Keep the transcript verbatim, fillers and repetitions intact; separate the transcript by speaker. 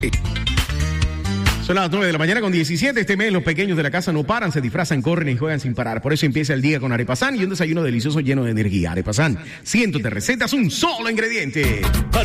Speaker 1: Son las nueve de la mañana con diecisiete. Este mes los pequeños de la casa no paran, se disfrazan, corren y juegan sin parar. Por eso empieza el día con Arepazán y un desayuno delicioso lleno de energía. Arepazán, cientos de recetas, un solo ingrediente.